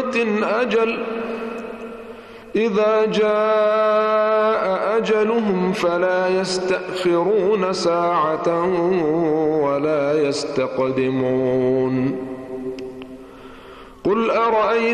أمة أجل إذا جاء أجلهم فلا يستأخرون ساعة ولا يستقدمون. قل أرأيتم